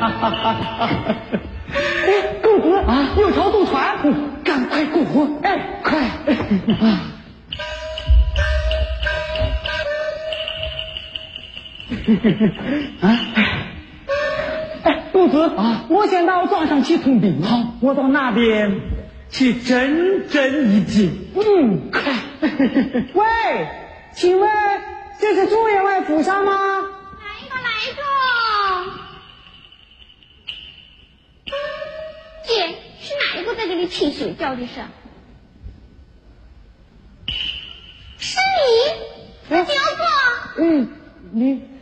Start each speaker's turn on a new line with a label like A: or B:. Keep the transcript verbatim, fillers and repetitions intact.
A: 哎，公子啊，有条渡船，嗯，赶快过河！哎，快！啊！啊！哎，公子啊，我先到庄上去通禀。好，我到那边去整整一景。嗯，快！喂，请问这是朱员外府上吗？
B: 来着来着。姐，是哪一个在这里踢水叫这声？是你，自己要做。
A: 嗯，你。